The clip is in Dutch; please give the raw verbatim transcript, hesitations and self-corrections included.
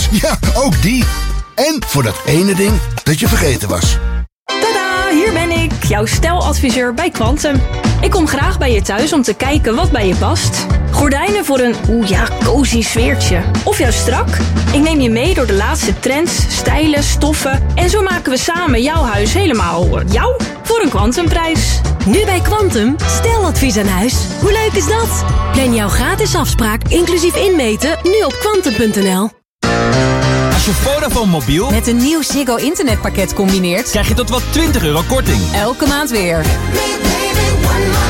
Ja, ook die. En voor dat ene ding dat je vergeten was. Tada, hier ben ik, jouw stijladviseur bij Quantum. Ik kom graag bij je thuis om te kijken wat bij je past. Gordijnen voor een, oeh ja, cozy sfeertje. Of juist strak? Ik neem je mee door de laatste trends, stijlen, stoffen. En zo maken we samen jouw huis helemaal jou voor een Quantumprijs. Nu bij Quantum, stijladvies aan huis. Hoe leuk is dat? Plan jouw gratis afspraak, inclusief inmeten, nu op quantum punt n l. Als je Vodafone mobiel met een nieuw Ziggo internetpakket combineert, krijg je tot wel twintig euro korting. Elke maand weer. Baby, one more